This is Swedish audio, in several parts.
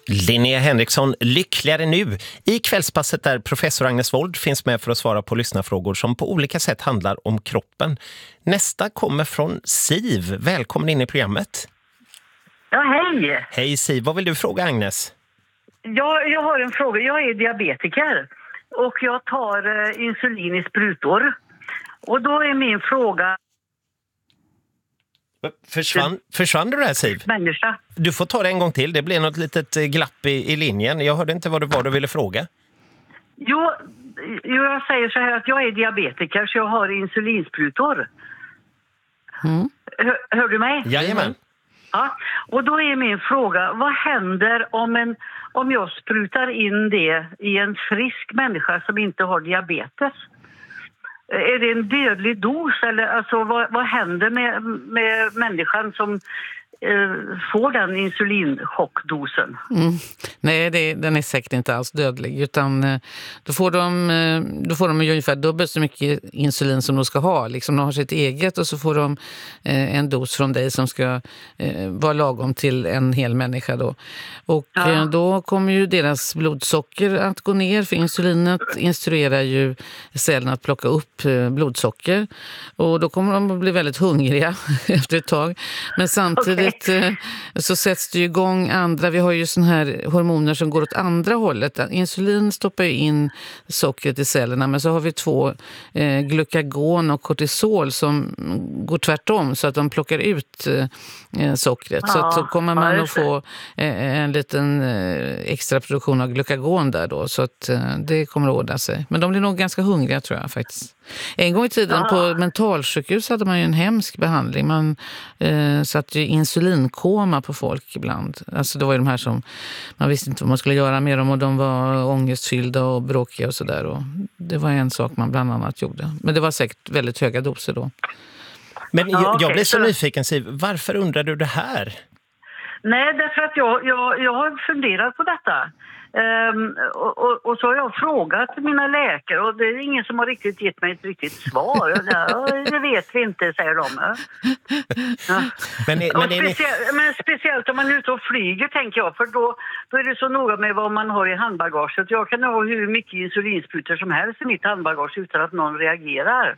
Linnea Henriksson, lyckligare nu. I kvällspasset där professor Agnes Wold finns med för att svara på lyssnarfrågor som på olika sätt handlar om kroppen. Nästa kommer från Siv. Välkommen in i programmet. Ja, hej. Hej Siv, vad vill du fråga Agnes? Jag har en fråga. Jag är diabetiker och jag tar insulin i sprutor. Och då är min fråga... Försvann du där Siv? Människa. Du får ta det en gång till. Det blev något litet glapp i linjen. Jag hörde inte vad det var du ville fråga. Jo, jag säger så här att jag är diabetiker så jag har insulinsprutor. Hör du mig? Jajamän. Ja, och då är min fråga, vad händer om jag sprutar in det i en frisk människa som inte har diabetes? Är det en dödlig dos eller alltså, vad händer med människan som får den insulinchockdosen? Nej, den är säkert inte alls dödlig, utan då får de ju ungefär dubbelt så mycket insulin som de ska ha. Liksom de har sitt eget och så får de en dos från dig som ska vara lagom till en hel människa då. Och då kommer ju deras blodsocker att gå ner, för insulinet instruerar ju cellen att plocka upp blodsocker. Och då kommer de att bli väldigt hungriga efter ett tag. Men samtidigt så sätts det ju igång andra, vi har ju såna här hormoner som går åt andra hållet. Insulin stoppar ju in sockret i cellerna, men så har vi två glukagon och kortisol som går tvärtom så att de plockar ut sockret. Så att så kommer man att få en liten extra produktion av glukagon där då, så att det kommer att ordna sig. Men de blir nog ganska hungriga tror jag faktiskt. En gång i tiden på mentalsjukhus hade man ju en hemsk behandling. Man satte ju insulinkoma på folk ibland. Alltså det var ju de här som man visste inte vad man skulle göra med dem och de var ångestfyllda och bråkiga och sådär. Och det var en sak man bland annat gjorde. Men det var säkert väldigt höga doser då. Men jag blir så nyfiken Siv, varför undrar du det här? Nej, därför att jag har funderat på detta. Och så har jag frågat mina läkare och det är ingen som har riktigt gett mig ett riktigt svar. Det vet vi inte, säger de. Ja. Men speciellt om man är ute och flyger, tänker jag, för då är det så noga med vad man har i handbagaget. Jag kan ha hur mycket insulinsprutor som helst i mitt handbagage utan att någon reagerar.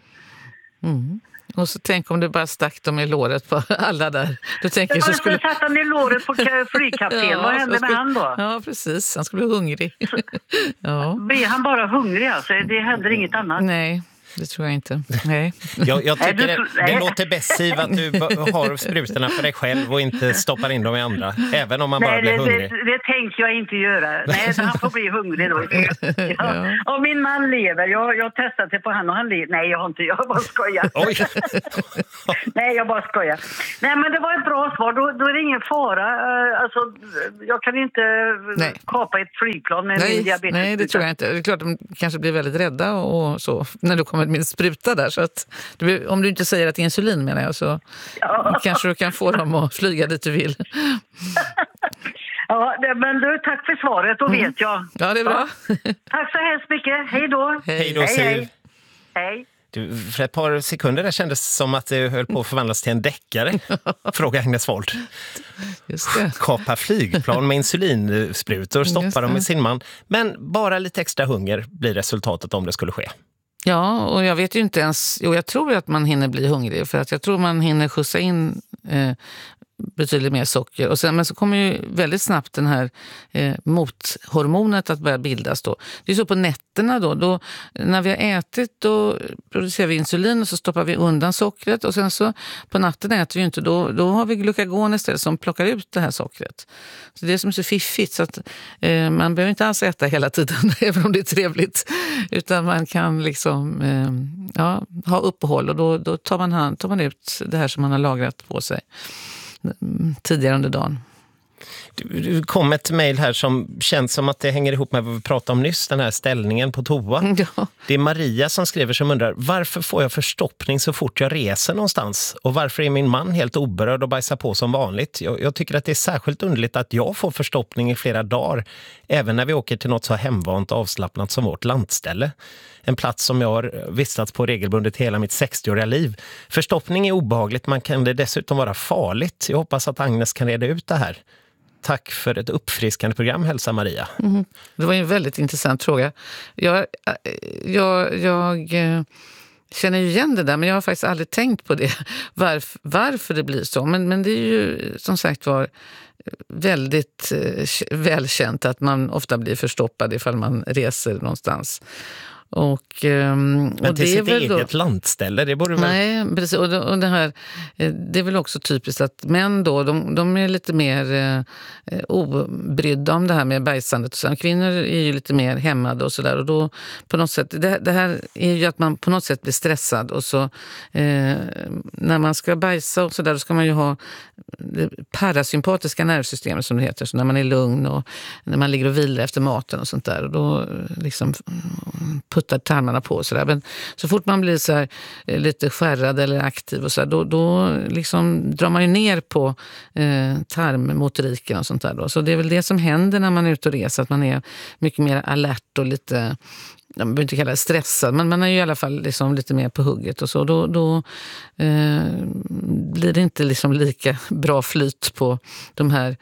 Och så tänk om du bara stack dem i låret på alla där. Du tänker så skulle satt han i låret på flygkapten. Vad hände med han då? Ja, precis. Han skulle bli hungrig. Blir han bara hungrig alltså? Det händer inget annat. Nej. Det tror jag inte. Nej. Jag tycker det låter bäst Siv att du har sprutorna för dig själv och inte stoppar in dem i andra. Även om man bara blir hungrig. Det tänker jag inte göra. Nej, han får bli hungrig då. Ja. Och min man lever. Jag har testat det på han och han lever. Nej, jag har inte. Jag bara skojar. Oj. Nej, jag bara skojar. Nej, men det var ett bra svar. Då är det ingen fara. Alltså, jag kan inte kapa ett flygplan med min diabetes. Nej, det tror jag inte. Det är klart att de kanske blir väldigt rädda och så när du kommer med min spruta där, så att om du inte säger att det är insulin menar jag, så kanske du kan få dem att flyga dit du vill. Ja, men du, tack för svaret, då vet jag. Ja, det är bra. Tack så hemskt mycket. Hej då. Hej då Siv. Hej. Du, för ett par sekunder där kändes som att det höll på att förvandlas till en deckare. Fråga Agnes Wold. Just det. Kapa flygplan med insulinsprutor, stoppa dem med sin man. Men bara lite extra hunger blir resultatet om det skulle ske. Ja, och jag vet ju inte ens... Jo, jag tror att man hinner bli hungrig, för att jag tror man hinner skjutsa in betydligt mer socker. Och sen, men så kommer ju väldigt snabbt den här mothormonet att börja bildas då. Det är så på nätterna då när vi har ätit då producerar vi insulin och så stoppar vi undan sockret, och sen så på natten äter vi inte, då har vi glukagon istället som plockar ut det här sockret. Så det är som är så fiffigt, så att man behöver inte alls äta hela tiden även om det är trevligt, utan man kan liksom ha uppehåll, och då tar man ut det här som man har lagrat på sig tidigare under dagen. Du kom ett mejl här som känns som att det hänger ihop med vad vi pratade om nyss, den här ställningen på toa. Ja. Det är Maria som skriver, som undrar: varför får jag förstoppning så fort jag reser någonstans? Och varför är min man helt oberörd och bajsar på som vanligt? Jag tycker att det är särskilt underligt att jag får förstoppning i flera dagar, även när vi åker till något så hemvant och avslappnat som vårt landställe. En plats som jag har vistats på regelbundet hela mitt 60-åriga liv. Förstoppning är obehagligt, man kan det dessutom vara farligt. Jag hoppas att Agnes kan reda ut det här. Tack för ett uppfriskande program, hälsa Maria. Det var en väldigt intressant fråga. Jag känner ju igen det där, men jag har faktiskt aldrig tänkt på det. Varför det blir så. Men det är ju som sagt var väldigt välkänt att man ofta blir förstoppad ifall man reser någonstans. Men till sitt eget landställe, det borde väl... Nej, precis. Och det här, det är väl också typiskt att män då, de är lite mer obrydda om det här med bajsandet. Så kvinnor är ju lite mer hämmade och sådär. Och då på något sätt, det här är ju att man på något sätt blir stressad. Och så när man ska bajsa och sådär, då ska man ju ha det parasympatiska nervsystemet som det heter. Så när man är lugn och när man ligger och vilar efter maten och sånt där. Och då liksom puttar tarmarna på och sådär. Men så fort man blir så här lite skärrad eller aktiv och så där, då liksom drar man ju ner på tarmmotoriken och sånt där då. Så det är väl det som händer när man är ute och reser, att man är mycket mer alert och lite, jag behöver inte kalla det stressad, men man är ju i alla fall liksom lite mer på hugget och så. Då blir det inte liksom lika bra flyt på de här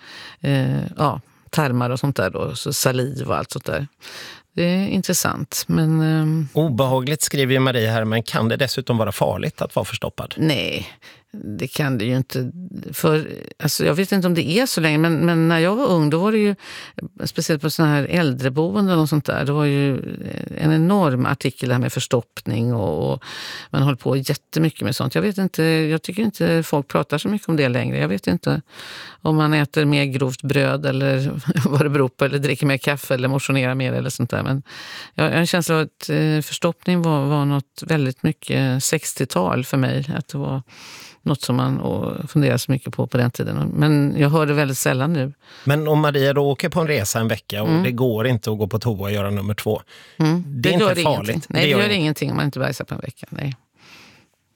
tarmar och sånt där då, så saliv och allt sånt där. Det är intressant, men... Obehagligt skriver ju Maria här, men kan det dessutom vara farligt att vara förstoppad? Nej, det kan det ju inte. För, alltså, jag vet inte om det är så länge, men när jag var ung, då var det ju, speciellt på sådana här äldreboenden och sånt där, det var ju en enorm artikel här med förstoppning och man håller på jättemycket med sånt. Jag tycker inte folk pratar så mycket om det längre. Jag vet inte om man äter mer grovt bröd eller vad det beror på, eller dricker mer kaffe eller motionerar mer eller sånt där. Men jag har en känsla av att förstoppning var något väldigt mycket 60-tal för mig. Att det var något som man funderar så mycket på den tiden. Men jag hör det väldigt sällan nu. Men om Maria då åker på en resa en vecka och det går inte att gå på toa och göra nummer 2. Det är inte farligt. Nej, det gör ingenting om man inte bajsar på en vecka. Nej.